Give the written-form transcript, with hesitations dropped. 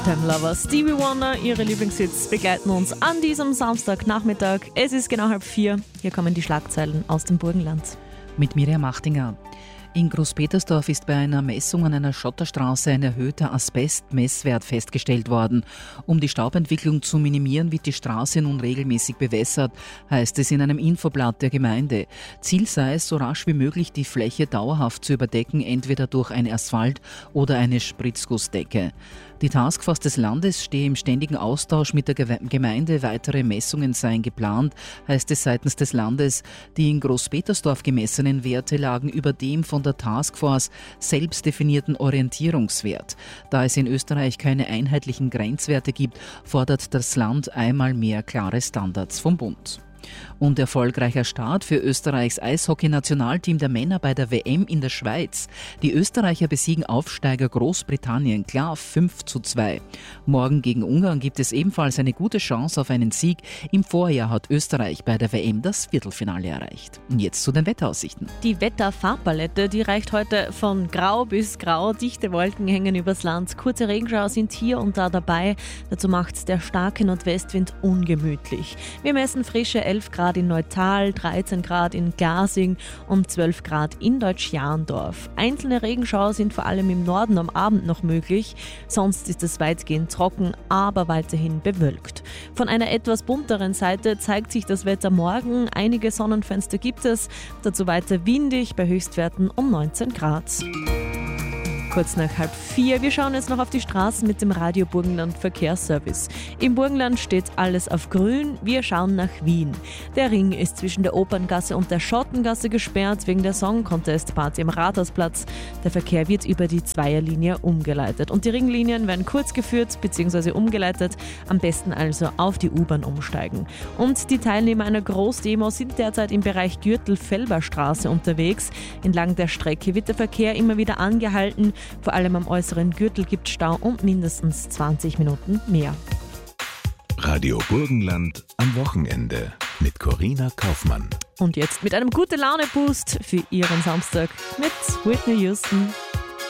Time Lover, Stevie Wonder, ihre Lieblingshits begleiten uns an diesem Samstagnachmittag. Es ist genau 3:30. Hier kommen die Schlagzeilen aus dem Burgenland. Mit Miriam Achtinger. In Großpetersdorf ist bei einer Messung an einer Schotterstraße ein erhöhter Asbest-Messwert festgestellt worden. Um die Staubentwicklung zu minimieren, wird die Straße nun regelmäßig bewässert, heißt es in einem Infoblatt der Gemeinde. Ziel sei es, so rasch wie möglich die Fläche dauerhaft zu überdecken, entweder durch ein Asphalt- oder eine Spritzgussdecke. Die Taskforce des Landes stehe im ständigen Austausch mit der Gemeinde. Weitere Messungen seien geplant, heißt es seitens des Landes. Die in Großpetersdorf gemessenen Werte lagen über dem von der Taskforce selbst definierten Orientierungswert. Da es in Österreich keine einheitlichen Grenzwerte gibt, fordert das Land einmal mehr klare Standards vom Bund. Und erfolgreicher Start für Österreichs Eishockey-Nationalteam der Männer bei der WM in der Schweiz. Die Österreicher besiegen Aufsteiger Großbritannien klar 5:2. Morgen gegen Ungarn gibt es ebenfalls eine gute Chance auf einen Sieg. Im Vorjahr hat Österreich bei der WM das Viertelfinale erreicht. Und jetzt zu den Wetteraussichten. Die Wetterfarbpalette, die reicht heute von grau bis grau. Dichte Wolken hängen übers Land. Kurze Regenschauer sind hier und da dabei. Dazu macht der starke Nordwestwind ungemütlich. Wir messen frische 11 Grad in Neutal, 13 Grad in Glasing und 12 Grad in Deutsch-Jahndorf. Einzelne Regenschauer sind vor allem im Norden am Abend noch möglich. Sonst ist es weitgehend trocken, aber weiterhin bewölkt. Von einer etwas bunteren Seite zeigt sich das Wetter morgen. Einige Sonnenfenster gibt es. Dazu weiter windig bei Höchstwerten um 19 Grad. Kurz nach 3:30. Wir schauen jetzt noch auf die Straßen mit dem Radio Burgenland Verkehrsservice. Im Burgenland steht alles auf grün. Wir schauen nach Wien. Der Ring ist zwischen der Operngasse und der Schottengasse gesperrt wegen der Song Contest Party am Rathausplatz. Der Verkehr wird über die Zweierlinie umgeleitet. Und die Ringlinien werden kurz geführt bzw. umgeleitet. Am besten also auf die U-Bahn umsteigen. Und die Teilnehmer einer Großdemo sind derzeit im Bereich Gürtel-Felberstraße unterwegs. Entlang der Strecke wird der Verkehr immer wieder angehalten. Vor allem am äußeren Gürtel gibt es Stau und mindestens 20 Minuten mehr. Radio Burgenland am Wochenende mit Corina Kaufmann. Und jetzt mit einem Gute-Laune-Boost für Ihren Samstag mit Whitney Houston.